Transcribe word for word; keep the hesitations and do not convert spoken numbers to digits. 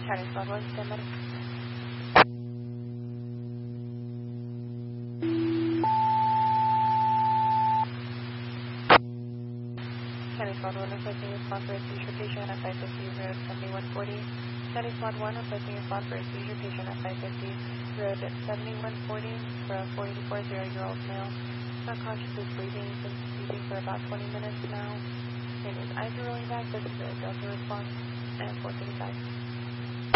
County Squad one, stand by. County Squad one requesting a spot for a seizure patient at five fifty Road seventy-one forty. County Squad one requesting a spot for a seizure patient at five fifty Road seventy-one forty for a forty-four-year-old male. Not conscious, is breathing, been sleeping for about twenty minutes now. And his eyes are rolling back. This is a Delta response and four thirty-five.